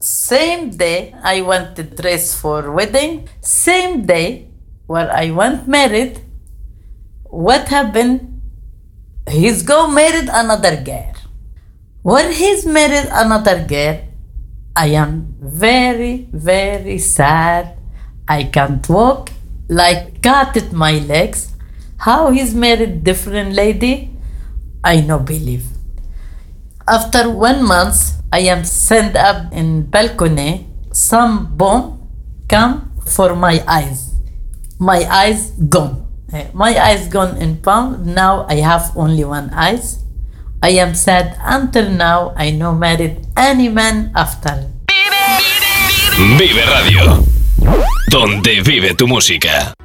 Same day I went to dress for wedding. Same day where I went married. What happened? He's go married another girl. When he's married another girl, I am very, very sad. I can't walk, like cut my legs. How he's married different lady, I no believe. After 1 month, I am sent up in balcony. Some bomb come for my eyes. My eyes gone. My eyes gone in bomb. Now I have only one eyes. I am sad until now. I no married any man after. Vive Radio, donde vive tu música.